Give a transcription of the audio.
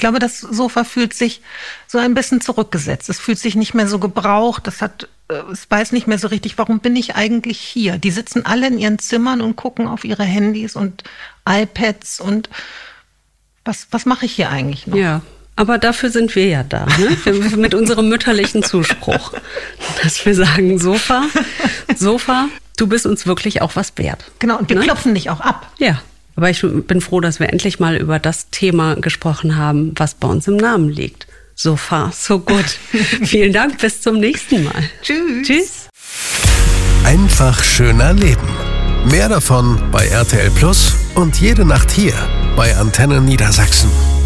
glaube, das Sofa fühlt sich so ein bisschen zurückgesetzt. Es fühlt sich nicht mehr so gebraucht. Es weiß nicht mehr so richtig, warum bin ich eigentlich hier? Die sitzen alle in ihren Zimmern und gucken auf ihre Handys und iPads und was mache ich hier eigentlich noch? Ja, aber dafür sind wir ja da, ne? Mit unserem mütterlichen Zuspruch, dass wir sagen, Sofa, du bist uns wirklich auch was wert. Genau, und wir klopfen dich auch ab. Ja, aber ich bin froh, dass wir endlich mal über das Thema gesprochen haben, was bei uns im Namen liegt. So far, so good. Vielen Dank, bis zum nächsten Mal. Tschüss. Tschüss. Einfach schöner Leben. Mehr davon bei RTL Plus und jede Nacht hier bei Antenne Niedersachsen.